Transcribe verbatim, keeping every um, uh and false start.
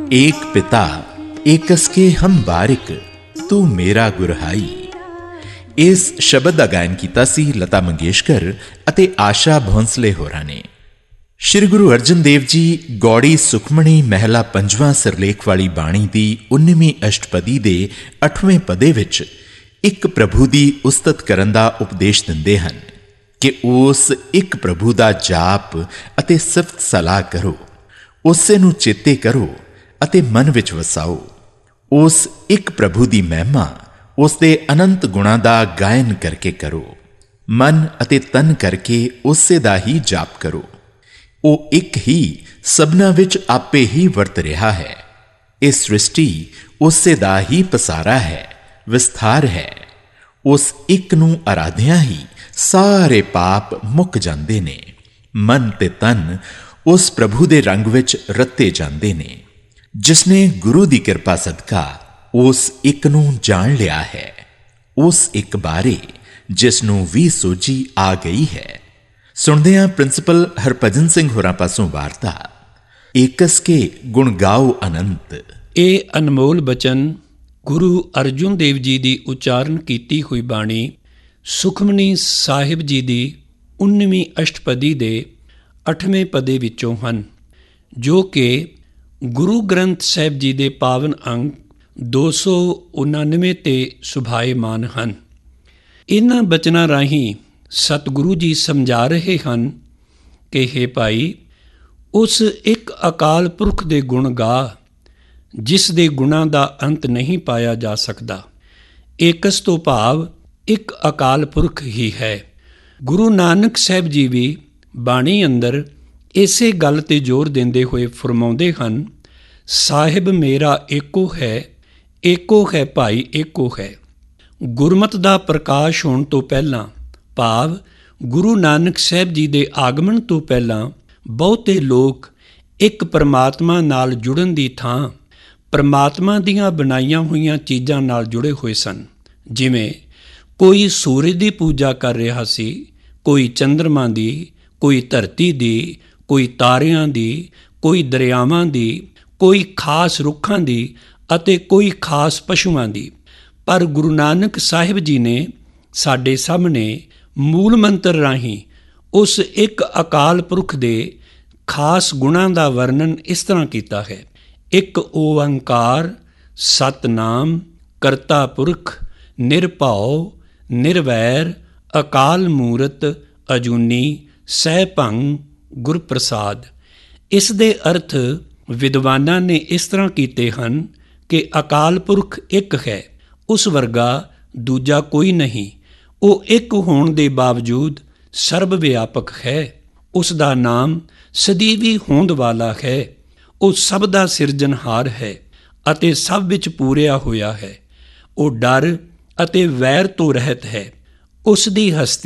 ਏਕ ਪਿਤਾ ਏਕਸ ਕੇ ਹਮ ਬਾਰਿਕ ਤੂੰ ਮੇਰਾ ਗੁਰਹਾਈ। ਇਸ ਸ਼ਬਦ ਦਾ ਗਾਇਨ ਕੀਤਾ ਸੀ ਲਤਾ ਮੰਗੇਸ਼ਕਰ ਅਤੇ ਆਸ਼ਾ ਭੋਂਸਲੇ ਹੋਰਾਂ ਨੇ। ਸ਼੍ਰੀ ਗੁਰੂ ਅਰਜਨ ਦੇਵ ਜੀ ਗੌੜੀ ਸੁਖਮਣੀ ਮਹਿਲਾ ਪੰਜਵਾਂ ਸਿਰਲੇਖ ਵਾਲੀ ਬਾਣੀ ਦੀ ਉੱਨਵੀਂ ਅਸ਼ਟਪਦੀ ਦੇ ਅੱਠਵੇਂ ਪਦੇ ਵਿੱਚ ਇੱਕ ਪ੍ਰਭੂ ਦੀ ਉਸਤਤ ਕਰਨ ਦਾ ਉਪਦੇਸ਼ ਦਿੰਦੇ ਹਨ ਕਿ ਉਸ ਇੱਕ ਪ੍ਰਭੂ ਦਾ ਜਾਪ ਅਤੇ ਸਿਫਤ ਸਲਾਹ ਕਰੋ, ਉਸੇ ਨੂੰ ਚੇਤੇ ਕਰੋ ਅਤੇ ਮਨ ਵਿੱਚ ਵਸਾਓ। ਉਸ ਇੱਕ ਪ੍ਰਭੂ ਦੀ ਮਹਿਮਾ, ਉਸ ਦੇ ਅਨੰਤ ਗੁਣਾਂ ਦਾ ਗਾਇਨ ਕਰਕੇ ਕਰੋ। ਮਨ ਅਤੇ ਤਨ ਕਰਕੇ ਉਸੇ ਦਾ ਹੀ ਜਾਪ ਕਰੋ। ਉਹ ਇੱਕ ਹੀ ਸਭਨਾਂ ਵਿੱਚ ਆਪੇ ਹੀ ਵਰਤ ਰਿਹਾ ਹੈ। ਇਹ ਸ੍ਰਿਸ਼ਟੀ ਉਸੇ ਦਾ ਹੀ ਪਸਾਰਾ ਹੈ, ਵਿਸਥਾਰ ਹੈ। ਉਸ ਇੱਕ ਨੂੰ ਅਰਾਧਿਆਂ ਹੀ ਸਾਰੇ ਪਾਪ ਮੁੱਕ ਜਾਂਦੇ ਨੇ। ਮਨ ਤੇ ਤਨ ਉਸ ਪ੍ਰਭੂ ਦੇ ਰੰਗ ਵਿੱਚ ਰੱਤੇ ਜਾਂਦੇ ਨੇ, ਜਿਸ ਨੇ ਗੁਰੂ ਦੀ ਕਿਰਪਾ ਸਦਕਾ ਉਸ ਇੱਕ ਨੂੰ ਜਾਣ ਲਿਆ ਹੈ, ਉਸ ਇੱਕ ਬਾਰੇ ਜਿਸ ਨੂੰ ਵੀ ਸੋਝੀ ਆ ਗਈ ਹੈ। ਸੁਣਦੇ ਹਾਂ ਪ੍ਰਿੰਸੀਪਲ ਹਰਭਜਨ ਸਿੰਘ ਹੋਰਾਂ ਪਾਸੋਂ ਵਾਰਤਾ ਏਕਸ ਕੇ ਗੁਣ ਗਾਓ ਅਨੰਤ। ਇਹ ਅਨਮੋਲ ਬਚਨ ਗੁਰੂ ਅਰਜਨ ਦੇਵ ਜੀ ਦੀ ਉਚਾਰਨ ਕੀਤੀ ਹੋਈ ਬਾਣੀ ਸੁਖਮਨੀ ਸਾਹਿਬ ਜੀ ਦੀ ਉੱਨਵੀਂ ਅਸ਼ਟਪਦੀ ਦੇ ਅੱਠਵੇਂ ਪਦੇ ਵਿੱਚੋਂ ਹਨ, ਜੋ ਕਿ ਗੁਰੂ ਗ੍ਰੰਥ ਸਾਹਿਬ ਜੀ ਦੇ ਪਾਵਨ ਅੰਗ ਦੋ ਸੌ ਉਣਾਨਵੇਂ ਤੇ ਸੁਭਾਏਮਾਨ ਹਨ। ਇਹਨਾਂ ਬਚਨਾਂ ਰਾਹੀਂ ਸਤਿਗੁਰੂ ਜੀ ਸਮਝਾ ਰਹੇ ਹਨ ਕਿ ਹੇ ਭਾਈ, ਉਸ ਇੱਕ ਅਕਾਲ ਪੁਰਖ ਦੇ ਗੁਣ ਗਾ, ਜਿਸ ਦੇ ਗੁਣਾਂ ਦਾ ਅੰਤ ਨਹੀਂ ਪਾਇਆ ਜਾ ਸਕਦਾ। ਏਕਸ ਤੋਂ ਭਾਵ ਇੱਕ ਅਕਾਲ ਪੁਰਖ ਹੀ ਹੈ। ਗੁਰੂ ਨਾਨਕ ਸਾਹਿਬ ਜੀ ਵੀ ਬਾਣੀ ਅੰਦਰ ਇਸੇ ਗੱਲ ਤੇ ਜ਼ੋਰ ਦਿੰਦੇ ਹੋਏ ਫਰਮਾਉਂਦੇ ਹਨ, ਸਾਹਿਬ ਮੇਰਾ ਏਕੋ ਹੈ, ਏਕੋ ਹੈ ਭਾਈ ਏਕੋ ਹੈ। ਗੁਰਮਤ ਦਾ ਪ੍ਰਕਾਸ਼ ਹੋਣ ਤੋਂ ਪਹਿਲਾਂ, ਭਾਵ ਗੁਰੂ ਨਾਨਕ ਸਾਹਿਬ ਜੀ ਦੇ ਆਗਮਨ ਤੋਂ ਪਹਿਲਾਂ, ਬਹੁਤੇ ਲੋਕ ਇੱਕ ਪਰਮਾਤਮਾ ਨਾਲ ਜੁੜਨ ਦੀ ਥਾਂ ਪਰਮਾਤਮਾ ਦੀਆਂ ਬਣਾਈਆਂ ਹੋਈਆਂ ਚੀਜ਼ਾਂ ਨਾਲ ਜੁੜੇ ਹੋਏ ਸਨ। ਜਿਵੇਂ ਕੋਈ ਸੂਰਜ ਦੀ ਪੂਜਾ ਕਰ ਰਿਹਾ ਸੀ, ਕੋਈ ਚੰਦਰਮਾ ਦੀ, ਕੋਈ ਧਰਤੀ ਦੀ, ਕੋਈ ਤਾਰਿਆਂ ਦੀ, ਕੋਈ ਦਰਿਆਵਾਂ ਦੀ, ਕੋਈ ਖਾਸ ਰੁੱਖਾਂ ਦੀ ਅਤੇ ਕੋਈ ਖਾਸ ਪਸ਼ੂਆਂ ਦੀ। ਪਰ ਗੁਰੂ ਨਾਨਕ ਸਾਹਿਬ ਜੀ ਨੇ ਸਾਡੇ ਸਾਹਮਣੇ ਮੂਲ ਮੰਤਰ ਰਾਹੀਂ ਉਸ ਇੱਕ ਅਕਾਲ ਪੁਰਖ ਦੇ ਖਾਸ ਗੁਣਾਂ ਦਾ ਵਰਣਨ ਇਸ ਤਰ੍ਹਾਂ ਕੀਤਾ ਹੈ। ਇੱਕ ਓਅੰਕਾਰ ਸਤਿਨਾਮ ਕਰਤਾ ਪੁਰਖ ਨਿਰਭਉ ਨਿਰਵੈਰ ਅਕਾਲ ਮੂਰਤ ਅਜੂਨੀ ਸਹਿਭੰਗ ਗੁਰ ਪ੍ਰਸਾਦ। ਇਸ ਦੇ ਅਰਥ ਵਿਦਵਾਨਾਂ ਨੇ ਇਸ ਤਰ੍ਹਾਂ ਕੀਤੇ ਹਨ ਕਿ ਅਕਾਲ ਪੁਰਖ ਇੱਕ ਹੈ, ਉਸ ਵਰਗਾ ਦੂਜਾ ਕੋਈ ਨਹੀਂ। ਉਹ ਇੱਕ ਹੋਣ ਦੇ ਬਾਵਜੂਦ ਸਰਬ ਵਿਆਪਕ ਹੈ। ਉਸ ਦਾ ਨਾਮ ਸਦੀਵੀ ਹੋਂਦ ਵਾਲਾ ਹੈ। ਉਹ ਸਭ ਦਾ ਸਿਰਜਣਹਾਰ ਹੈ ਅਤੇ ਸਭ ਵਿੱਚ ਪੂਰਿਆ ਹੋਇਆ ਹੈ। ਉਹ ਡਰ ਅਤੇ ਵੈਰ ਤੋਂ ਰਹਿਤ ਹੈ। ਉਸ ਦੀ ਹਸਤੀ